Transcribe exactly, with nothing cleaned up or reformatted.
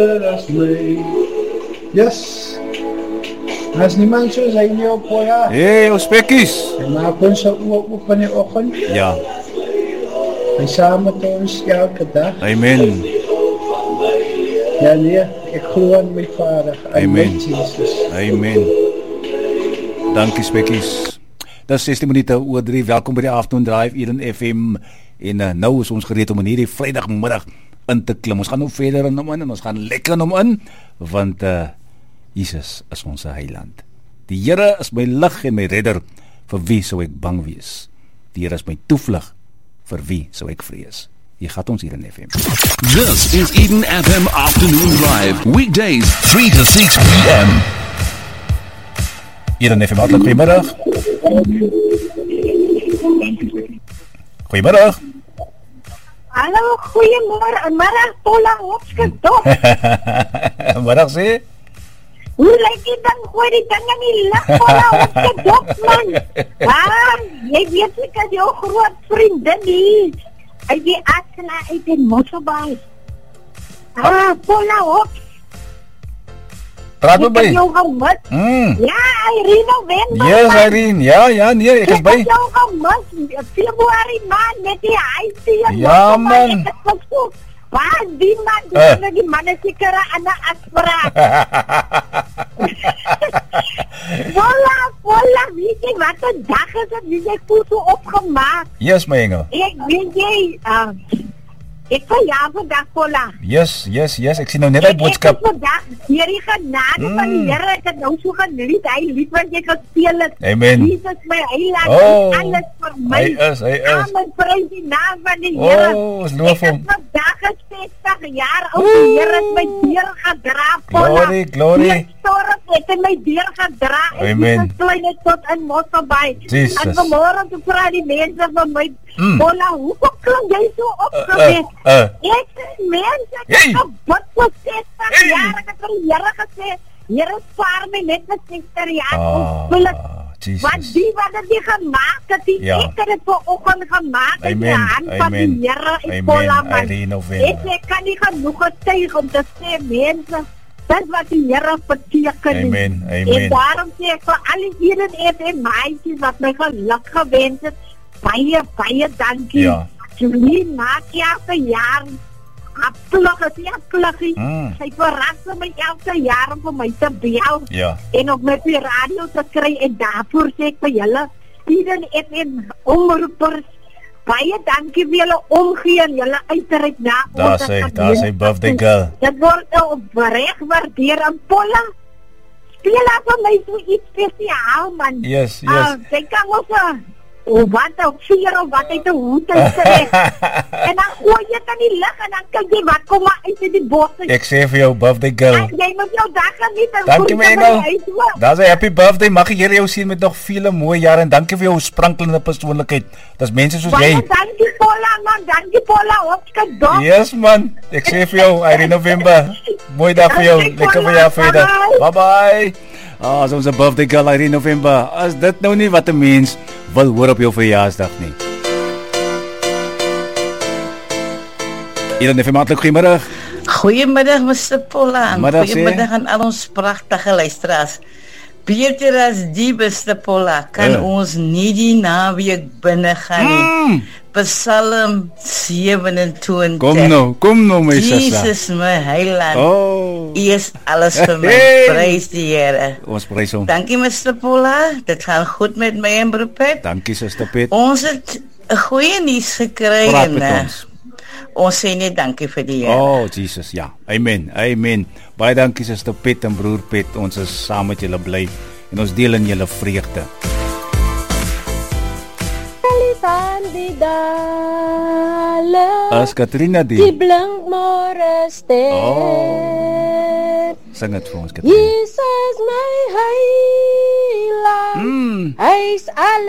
As my, yes. As ni man so sa inyo po ya. Hey, Ospekis. Mapon sa uwa pa ni Okon. Ja. Ay sama to siya kada. Amen. Ja nee, ek glo aan my Vader. Amen. Jesus. Amen. Dankie Spekkies. Dat is sestien minute oor drie. Welkom by die Afternoon Drive hier in F M. En uh, nou is ons gereed om in hierdie Vrydagmiddag in te klim. Ons gaan nou verder in hom in en ons gaan lekker in hom in, want uh, Jesus is ons heiland. Die Here is my lig en my redder, vir wie sou ek bang wees? Die Here is my toevlug, vir wie sou ek vrees? Hier gaat ons hier in F M. This is Eden F M Afternoon Drive, weekdays three to six p m Hier in F M, hartelijk goeiemiddag. Goeiemiddag. Hallo, goeiemorgen, middag, Paula, opskedop. Middag sê? Hoe lyk die ding, gooi die ding in die lucht, Paula, opskedop, man. Ah, jy weet ek as jou groot vriendin hier, uit die Asla, uit die Mosselbaai. Ah, Paula, op. Praat me by. Ek het jou gemis. Mm. Ja, Irene November. Yes, Irene, ja, ja, nee, ek is by. Ek het jou gemis, Februari man, met die huisdier. Ja, man. Ek het gesoek. Waar die man, die, Uh. uh. die man is seker aan die afspraak. Voila, voila, weet jy wat een dag is het, wie jy voel so opgemaakt. Yes, my engel. Ek weet jy, uh, ek van jou vandag, Voila. Yes, yes, yes, ek sien nou net die boodskap. Ek het vandag, hier die genade mm. van die Here, ek het nou so geniet, hy lied wat jy gespeel het. Amen. Jesus my heiland, Oh, alles vir my. hy is, hy is. Amen, prys die naam van die Here. Oh, ons loof hom. Ek het vandag is zestig jaar oud, die Here het my deur gedra, Voila. Glory, glory. Die storm het in my deur gedra, en Amen. Jesus klein het tot in Mosselbaai. Jesus. En vanmorgen toe vraag die mense van my, Mm. Voila, hoekom klink jy so opgewek? Uh, uh. Ek sê mense, ek Hey. het gebid vir zestig Hey. jaar, ek het vir die Here gesê, Here spaar my net vir zestig jaar, Ah, ontvullig. Jesus. Want die wat het die gemaakt het, die Ja. ek het het vir oggend gemaakt, in die Amen, hand van amen, die Here, amen, en Voila man. Irene November. Ek sê, ek kan nie genoeg getuig om te sê, mense, dis wat die Here beteken. Amen, En amen. daarom sê ek vir al die hier in F M meisjes wat my geluk gewens het, baie, baie dankie. Ja. Julie maak elke jaar afplug, as jy afpluggie. Mm. Sy verras my elke jaar om vir my te bel. Ja. En op my radio te kry, en daarvoor sê ek vir julle, hier in F M omroepers, baie dankie vir julle omgee en julle uitreik na Daar sê, daar sê birthday girl. Dit word opreg waardeer. En Paula, speel af vir my so iets spesiaal, man. Yes, yes. Uh, sy kan ons, uh, of wat, of vier, of wat uit die hoed uitgereik. En dan gooi jy het in die lig, en dan kyk jy wat kom maar uit in die bosse. Ek sê vir jou birthday girl. En jy moet jou dag geniet. en Dankie groete my by engel. die huis, hoor. Daar sê happy birthday. Mag ek hier jou sien met nog vele mooie jare en dankie vir jou sprankelende persoonlikheid. Dis mense soos Baie jy. dankie, Paula, man. Dankie, Paula. Opskadop. Yes man. Ek sê vir jou Irene November. Mooi dag vir jou. Dankie, Lekker vir Paula. jou verder. Bye-bye. Bye bye. Ah, so onze birthday girl Irene November. As dit nou nie wat 'n mens wil hoor op jou verjaarsdag nie. Hier in die vermaaklik goeiemiddag. Goeiemiddag, mister Paula. Middag, Goeiemiddag sê. aan al ons pragtige luisteraars. Beter as die, mister Paula, kan Uh. ons nie die naweek binne gaan nie. Mm. Psalm seventy-two. Kom nou, kom nou my sussie. Jesus, my heiland. Oh. U is alles vir my. Hey. Prys die Here. Ons prys hom. Dankie, mister Paula. Dit gaan goed met my en broer Pet. Dankie suster Piet. Ons het 'n goeie nuus gekry Praat en met uh, ons. ons sê net dankie vir die Here. Oh Jesus, ja. Amen. Amen. Baie dankie suster Piet en broer Piet. Ons is saam met julle bly en ons deel in julle vreugde. Van die dale, As Katrina die. die blink môre ster. Oh. Sing dit vir ons Katrina. Jesus my heiland, Mm. hy's alles